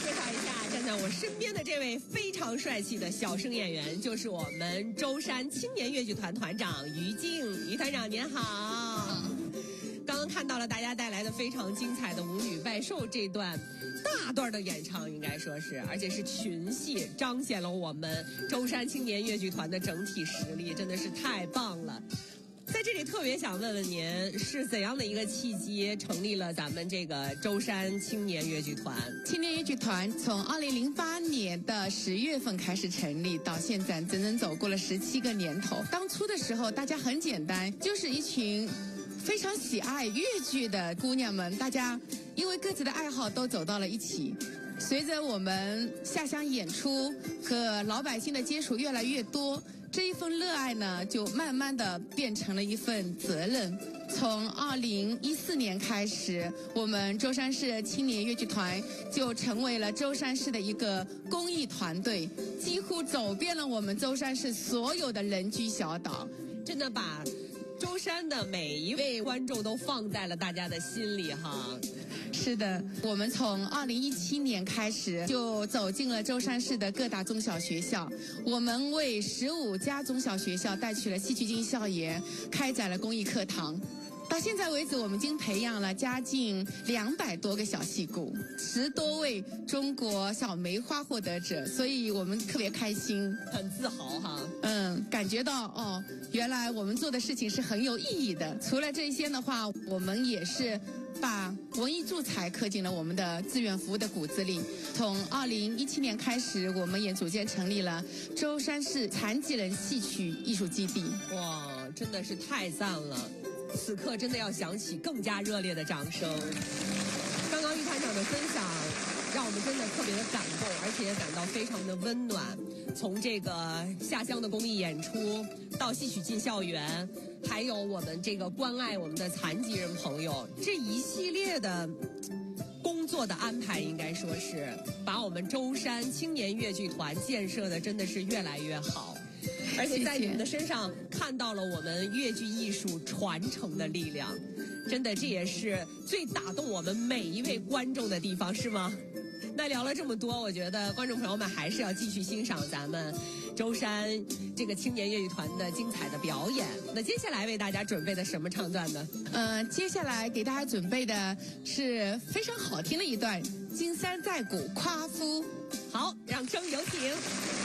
介绍一下，站在我身边的这位非常帅气的小生演员，就是我们舟山青年越剧团团长于静。于团长您好。刚刚看到了大家带来的非常精彩的舞女拜寿这段大段的演唱，应该说是，而且是群戏，彰显了我们舟山青年越剧团的整体实力，真的是太棒了。在这里特别想问问您，是怎样的一个契机成立了咱们这个舟山青年越剧团？ 青年越剧团从2008年的10月份开始成立，到现在整整走过了17个年头。当初的时候，大家很简单，就是一群非常喜爱越剧的姑娘们，大家因为各自的爱好都走到了一起。随着我们下乡演出和老百姓的接触越来越多，这一份热爱呢，就慢慢的变成了一份责任。从2014年开始，我们舟山市青年越剧团就成为了舟山市的一个公益团队，几乎走遍了我们舟山市所有的人居小岛， 真的把舟山的每一位观众都放在了大家的心里哈。 是的，我们从2017年开始就走进了舟山市的各大中小学校，我们为15家中小学校带去了戏剧进校园，开展了公益课堂。到现在为止，我们已经培养了将近200多个小戏骨，10多位中国小梅花获得者，所以我们特别开心， 很自豪哈。 感觉到原来我们做的事情是很有意义的。除了这些的话，我们也是把文艺助才刻进了我们的志愿服务的骨子里。从2017年开始，我们也逐渐成立了舟山市残疾人戏曲艺术基地。 哇，真的是太赞了！此刻真的要响起更加热烈的掌声。刚刚于团长的分享让我们真的特别的感动，而且也感到非常的温暖。从这个下乡的公益演出到戏曲进校园，还有我们这个关爱我们的残疾人朋友，这一系列的工作的安排，应该说是把我们舟山青年越剧团建设的真的是越来越好。而且在你们的身上看到了我们越剧艺术传承的力量，真的这也是最打动我们每一位观众的地方，是吗？那聊了这么多，我觉得观众朋友们还是要继续欣赏咱们舟山这个青年越剧团的精彩的表演。那接下来为大家准备的什么唱段呢？ 接下来给大家准备的是非常好听的一段《金山在骨夸夫》。 好，让声有请。